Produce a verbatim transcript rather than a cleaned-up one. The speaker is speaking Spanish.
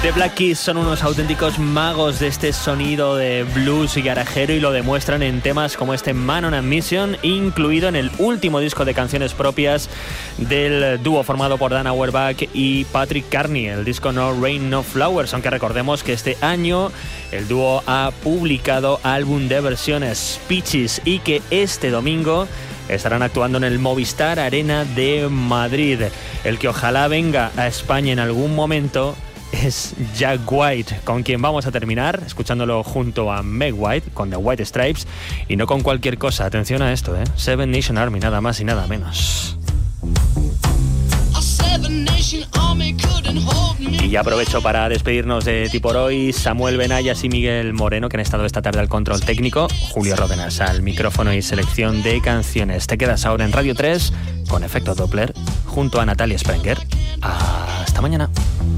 The Black Keys son unos auténticos magos de este sonido de blues y garajero y lo demuestran en temas como este Man on a Mission, incluido en el último disco de canciones propias del dúo formado por Dan Auerbach y Patrick Carney, el disco No Rain No Flowers, aunque recordemos que este año el dúo ha publicado álbum de versiones Peaches y que este domingo estarán actuando en el Movistar Arena de Madrid. El que ojalá venga a España en algún momento es Jack White, con quien vamos a terminar escuchándolo junto a Meg White con The White Stripes, y no con cualquier cosa. Atención a esto, ¿eh? Seven Nation Army, nada más y nada menos. Y ya aprovecho para despedirnos de ti por hoy. Samuel Benayas y Miguel Moreno, que han estado esta tarde al control técnico. Julio Ródenas al micrófono y selección de canciones. Te quedas ahora en Radio tres con Efecto Doppler junto a Natalia Sprenger. Hasta mañana.